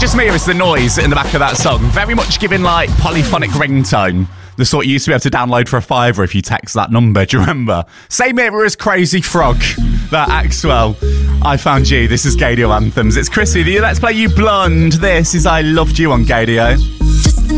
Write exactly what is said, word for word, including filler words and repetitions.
just me or is the noise in the back of that song very much giving like polyphonic ringtone? The sort you used to be able to download for a fiver if you text that number. Do you remember? Same era as Crazy Frog, that Axwell. I Found You. This is Gadio Anthems. It's Chrissy, the Let's Play You Blonde. This is I Loved You on Gadio.